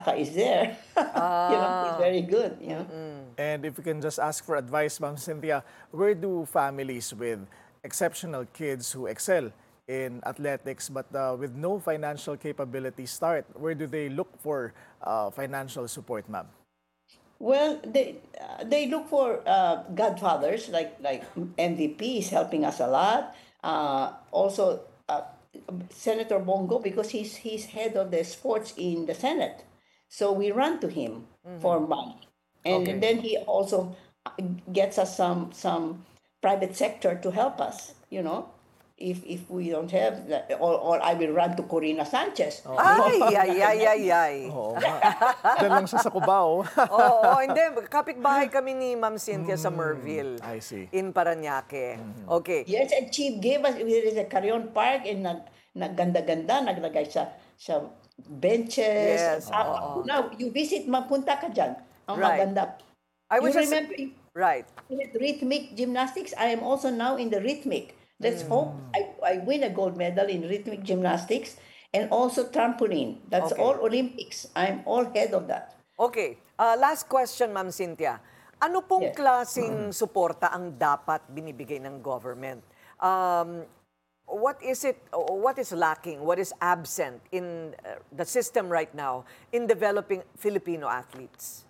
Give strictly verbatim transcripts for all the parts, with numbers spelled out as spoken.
is there. You know, he's Ah. very good, you know. And if you can just ask for advice, Ma'am Cynthia, where do families with exceptional kids who excel in athletics but uh, with no financial capability start? Where do they look for uh, financial support, ma'am? Well, they uh, they look for uh, godfathers like like M V P is helping us a lot. Uh, also, uh, Senator Bongo, because he's he's head of the sports in the Senate, so we run to him for money, and Okay. then he also uh, gets us some some private sector to help us. You know, if if we don't have that, or, or I will run to Corina Sanchez. Ay, ay, ay, ay, ay. Oo nga. Diyan lang siya sa Cubao. Oo, hindi. Kapitbahay kami ni Ma'am Cynthia sa Merville. I see. In Parañaque. Okay. Yes, and Chief gave us, there is a Carrion Park, and nag, nagganda-ganda, naglagay sa, sa benches. Yes, Ah, oo. now, you visit, mapunta ka dyan. Ang Right. maganda. I You was just- remember, Right. with rhythmic gymnastics, I am also now in the rhythmic. Let's hope I, I win a gold medal in rhythmic gymnastics and also trampoline. That's Okay. all Olympics. I'm all head of that. Okay. Uh, last question, Ma'am Cynthia. Ano pong Yes. klaseng suporta ang dapat binibigay ng government? Um, what is it, what is lacking, what is absent in uh, the system right now in developing Filipino athletes?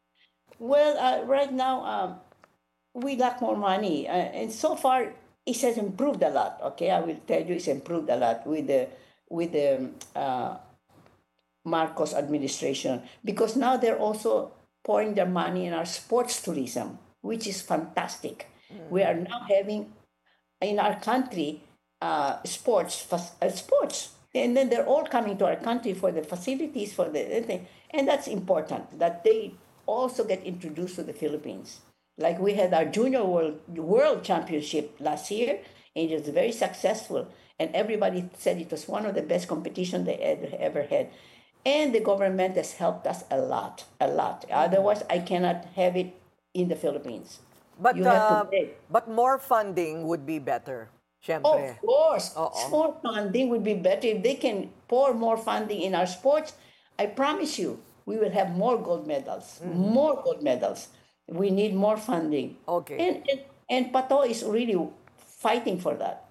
Well, uh, right now, um, we lack more money. Uh, and so far, it has improved a lot. Okay, I will tell you, it's improved a lot with the with the uh, Marcos administration, because now they're also pouring their money in our sports tourism, which is fantastic. We are now having in our country uh, sports fac- uh, sports, and then they're all coming to our country for the facilities for the everything, and that's important that they also get introduced to the Philippines. Like we had our junior world world championship last year, and it was very successful, and everybody said it was one of the best competition they ever ever had. And the government has helped us a lot, a lot. Otherwise, I cannot have it in the Philippines. But, You have to uh, pay. but more funding would be better, Oh, syempre. of course, Oo. more funding would be better if they can pour more funding in our sports. I promise you, we will have more gold medals, more gold medals. We need more funding. Okay. And, and and Pato is really fighting for that.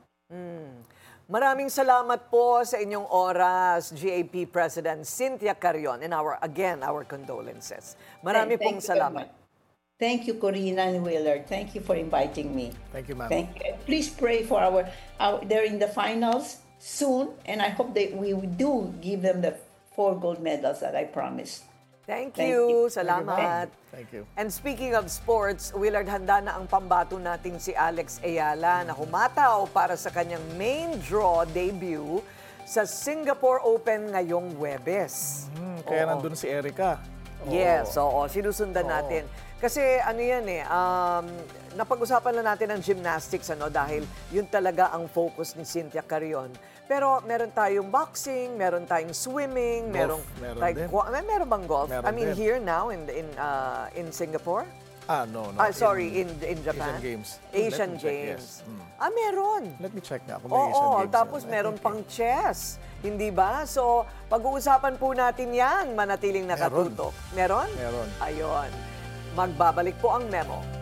Maraming salamat po sa inyong oras, G A P President Cynthia Carrion, and our, again, our condolences. Marami Thank pong you very salamat. much. Thank you, Corina and Willard. Thank you for inviting me. Thank you, ma'am. Thank you. Please pray for our, our they're in the finals soon, and I hope that we do give them the four gold medals that I promised. Thank Thank you. you. Salamat. Thank you. And speaking of sports, Willard, handa na ang pambato nating si Alex Ayala na humataw para sa kanyang main draw debut sa Singapore Open ngayong Huwebes. Hmm, kaya Oo. nandun si Erica. Oo. Yes, oo. Sinusundan Oo. natin. Kasi ano yan eh, um, napag-usapan lang natin ang gymnastics ano, dahil yun talaga ang focus ni Cynthia Carrion. Pero meron tayong boxing, meron tayong swimming, merong Golf, meron tayo- din. kwa- may meron bang golf? Meron I mean, din. here now in in uh, in Singapore? Ah, no, no. Ah, sorry, in in Japan. Asian Games. Asian Let me check, Games. yes. Mm. Ah, meron. Let me check nga kung may Oo, Asian Games. tapos yun. meron Okay. pang chess. Hindi ba? So, pag-uusapan po natin yan, manatiling nakatutok. Meron? Meron. Ayon. Magbabalik po ang memo.